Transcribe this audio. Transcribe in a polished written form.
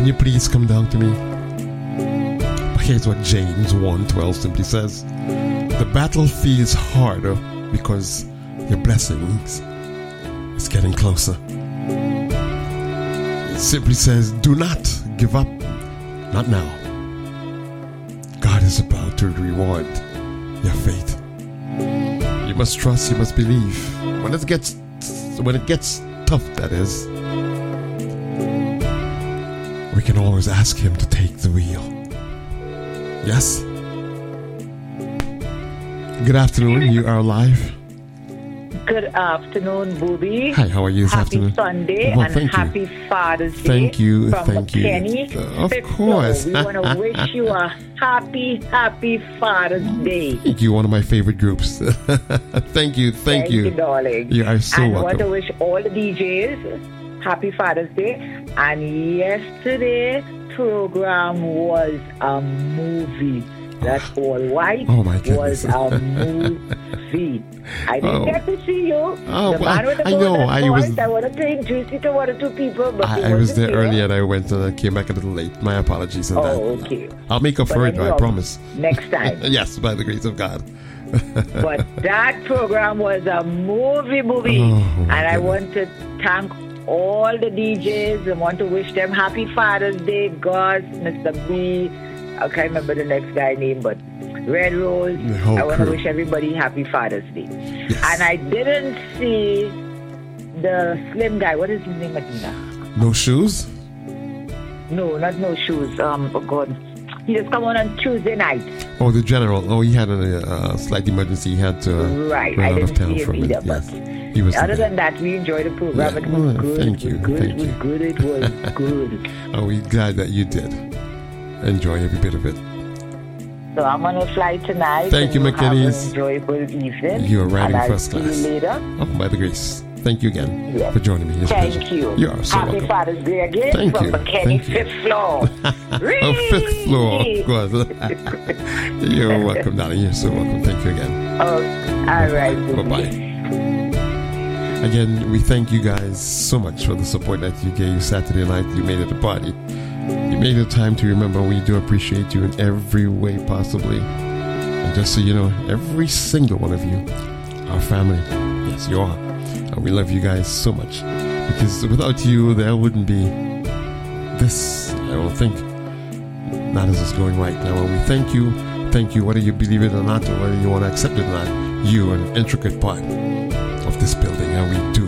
can you please come down to me? But here's what James 1:12 simply says. The battle feels harder because your blessings is getting closer. It simply says, do not give up. Not now. God is about to reward your faith. You must trust, you must believe. When it gets tough, that is, we can always ask him to take the wheel. Yes? Good afternoon, you are live. Good afternoon, Booby. Hi, how are you this afternoon? Happy Sunday and happy Father's Day. Thank you, from thank you. Kenny. Of course. We want to wish you a happy Father's Day. Thank you, one of my favorite groups. Thank you. Thank you, darling. You are so welcome. I want to wish all the DJs happy Father's Day. And yesterday's program was a movie. That's all white. Oh my goodness. Was a movie. I didn't get to see you. Oh, the man with the I know. I wanted to introduce you to one or two people, but I was there earlier and I went and I came back a little late. My apologies on that. Okay. I'll make up for it, I promise. Next time. Yes, by the grace of God. But that program was a movie. And I want to thank all the DJs and want to wish them happy Father's Day. God, Mr. B, I can't remember the next guy's name, but Red Rose. I want to wish everybody happy Father's Day. Yes. And I didn't see the slim guy. What is his name, Adina? No shoes? No, not no shoes. Oh God, he just come on Tuesday night. Oh, the general. Oh, he had a slight emergency. He had to run out of town for a minute. Yes. He was other than that, we enjoyed the program. Yeah. It was good. Thank you. It was good. Oh, we're glad that you did enjoy every bit of it. So I'm on a flight tonight. Thank you, McKinney. Have an enjoyable evening. You are riding and first class. See you later. Oh, by the grace. Thank you again for joining me. It's Thank pleasure. you. You are so Happy welcome. Father's Day again Thank from you. McKinney, Thank you. 5th floor. Oh, 5th floor, of course. You're welcome, darling. You're so welcome. Thank you again. Oh, all right. Bye-bye. Again, we thank you guys so much for the support that you gave Saturday night. You made it a party. You made it a time to remember. We do appreciate you in every way possibly. And just so you know, every single one of you, our family. Yes, you are. And we love you guys so much. Because without you, there wouldn't be this, I don't think, not as it's going right now. And we thank you, whether you believe it or not, or whether you want to accept it or not. You are an intricate part of this building, and we do